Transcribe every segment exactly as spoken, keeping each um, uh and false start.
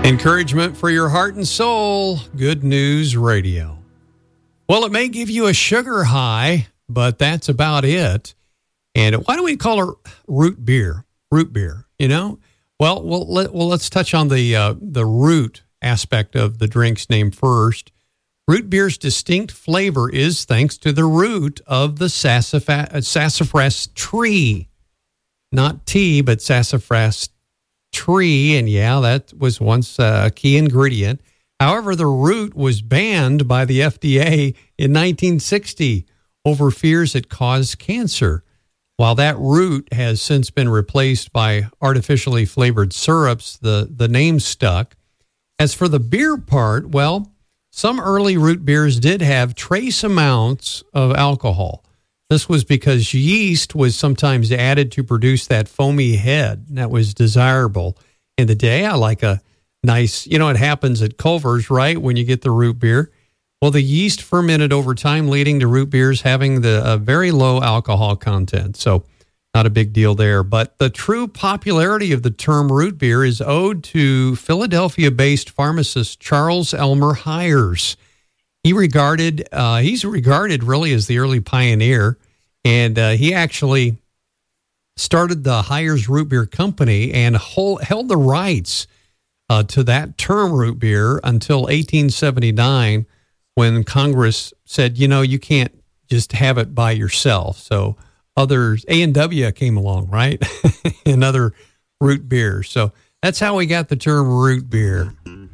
Encouragement for your heart and soul. Good News Radio. Well, it may give you a sugar high, but that's about it. And why do we call it root beer? Root beer, you know? Well, well, let, well let's touch on the uh, the root aspect of the drink's name first. Root beer's distinct flavor is thanks to the root of the sassafras, sassafras tree. Not tea, but sassafras tree. And yeah, that was once a key ingredient. However, the root was banned by the F D A in nineteen sixty over fears it caused cancer. While that root has since been replaced by artificially flavored syrups, the, the name stuck. As for the beer part, well, some early root beers did have trace amounts of alcohol. This was because yeast was sometimes added to produce that foamy head that was desirable in the day. I like a nice, you know, it happens at Culver's, right, when you get the root beer. Well, the yeast fermented over time, leading to root beers having the uh, very low alcohol content. So not a big deal there. But the true popularity of the term root beer is owed to Philadelphia-based pharmacist Charles Elmer Hires. He regarded, uh, he's regarded really as the early pioneer, and uh, he actually started the Hires Root Beer Company and hold, held the rights uh, to that term root beer until eighteen seventy-nine, when Congress said, you know, you can't just have it by yourself. So others, A and W came along, right? And other root beers. So that's how we got the term root beer.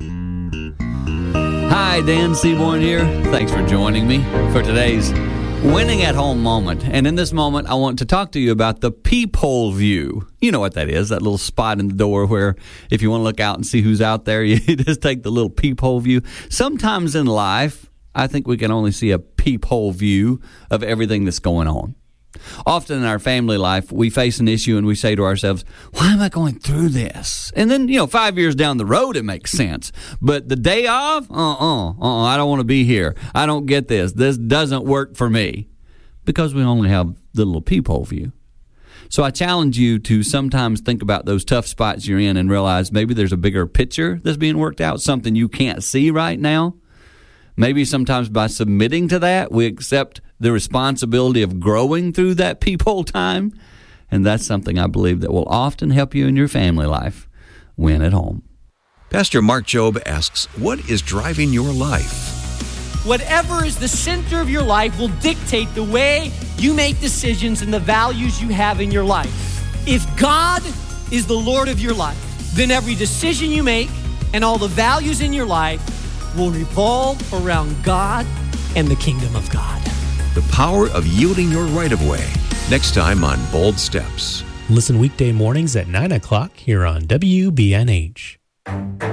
Hi, Dan Seaborn here. Thanks for joining me for today's Winning at Home moment. And in this moment, I want to talk to you about the peephole view. You know what that is, that little spot in the door where if you want to look out and see who's out there, you just take the little peephole view. Sometimes in life, I think we can only see a peephole view of everything that's going on. Often in our family life, we face an issue and we say to ourselves, why am I going through this? And then, you know, five years down the road, it makes sense. But the day of, uh-uh, uh-uh, I don't want to be here. I don't get this. This doesn't work for me. Because we only have the little peephole view. So I challenge you to sometimes think about those tough spots you're in and realize maybe there's a bigger picture that's being worked out, something you can't see right now. Maybe sometimes by submitting to that, we accept the responsibility of growing through that peephole time. And that's something I believe that will often help you in your family life win at home. Pastor Mark Jobe asks, what is driving your life? Whatever is the center of your life will dictate the way you make decisions and the values you have in your life. If God is the Lord of your life, then every decision you make and all the values in your life will revolve around God and the kingdom of God. The power of yielding your right-of-way. Next time on Bold Steps. Listen weekday mornings at nine o'clock here on W B N H.